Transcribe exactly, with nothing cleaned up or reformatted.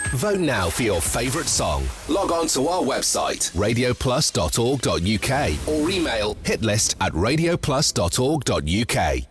Vote now for your favourite song. Log on to our website, radio plus dot org dot uk, or email hitlist at radio plus dot org dot uk.